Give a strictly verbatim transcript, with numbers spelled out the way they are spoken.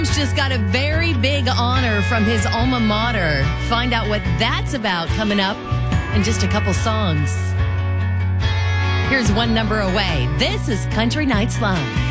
Just got a very big honor from his alma mater. Find out what that's about coming up in just a couple songs. Here's One Number Away. This is Country Nights Live.